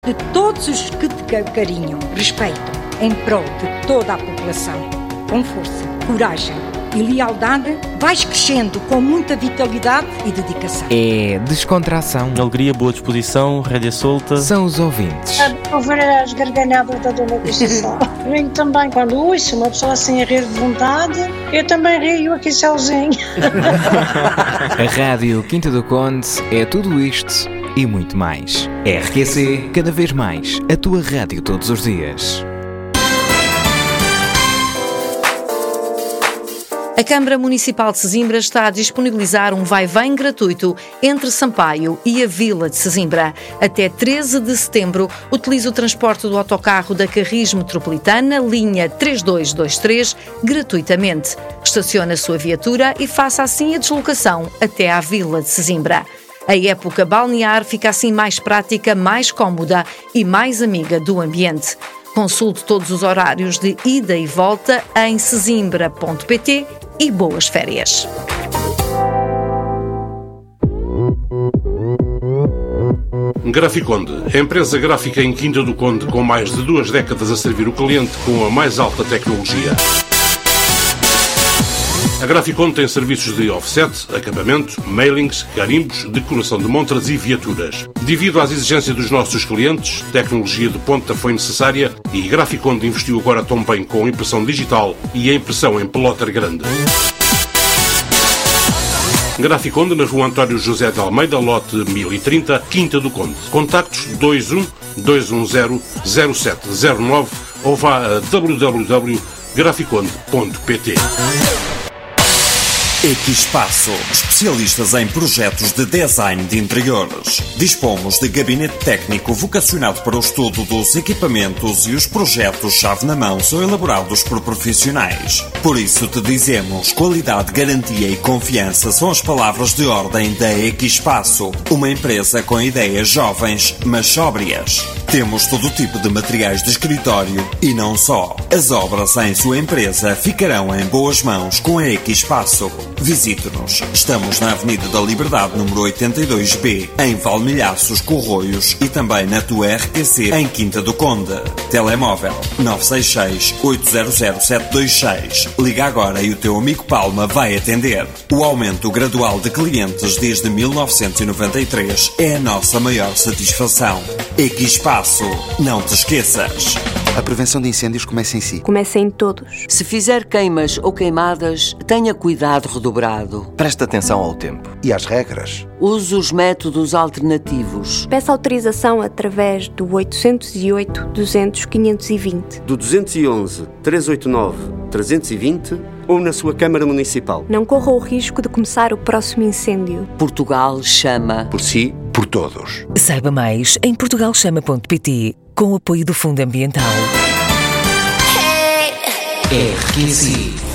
de todos os que te acarinham, respeitam, em prol de toda a população. Com força, coragem e lealdade, vais crescendo com muita vitalidade e dedicação. É descontração, alegria, boa disposição, rédea solta. São os ouvintes. Ouvir as gargalhadas da Dona Conceição. Rio também, quando ouço uma pessoa assim a rir de vontade, eu também rio aqui sozinho. A Rádio Quinta do Conde é tudo isto e muito mais. RQC, cada vez mais, a tua rádio todos os dias. A Câmara Municipal de Sesimbra está a disponibilizar um vai-vem gratuito entre Sampaio e a Vila de Sesimbra. Até 13 de setembro, utilize o transporte do autocarro da Carris Metropolitana, linha 3223, gratuitamente. Estacione a sua viatura e faça assim a deslocação até à Vila de Sesimbra. A época balnear fica assim mais prática, mais cómoda e mais amiga do ambiente. Consulte todos os horários de ida e volta em sesimbra.pt e boas férias. Graficonde, empresa gráfica em Quinta do Conde com mais de 2 décadas a servir o cliente com a mais alta tecnologia. A Graficonde tem serviços de offset, acabamento, mailings, carimbos, decoração de montras e viaturas. Devido às exigências dos nossos clientes, tecnologia de ponta foi necessária e Graficonde investiu agora também com impressão digital e a impressão em plotter grande. Graficonde na rua António José de Almeida, lote 1030, Quinta do Conde. Contactos 21 210 0709 ou vá a www.graficonde.pt. Equipaço, especialistas em projetos de design de interiores. Dispomos de gabinete técnico vocacionado para o estudo dos equipamentos e os projetos-chave na mão são elaborados por profissionais. Por isso te dizemos, qualidade, garantia e confiança são as palavras de ordem da Equipaço, uma empresa com ideias jovens, mas sóbrias. Temos todo o tipo de materiais de escritório e não só. As obras em sua empresa ficarão em boas mãos com a Equipaço. Visite-nos. Estamos na Avenida da Liberdade, número 82B, em Valmilhaços, Corroios e também na tua RTC, em Quinta do Conde. Telemóvel 966-800-726. Liga agora e o teu amigo Palma vai atender. O aumento gradual de clientes desde 1993 é a nossa maior satisfação. Equipaço, não te esqueças. A prevenção de incêndios começa em si. Começa em todos. Se fizer queimas ou queimadas, tenha cuidado redobrado. Preste atenção ao tempo e às regras. Use os métodos alternativos. Peça autorização através do 808-200-520. Do 211-389-320 ou na sua Câmara Municipal. Não corra o risco de começar o próximo incêndio. Portugal chama. Por si, por todos. Saiba mais em portugalchama.pt com o apoio do Fundo Ambiental. RQC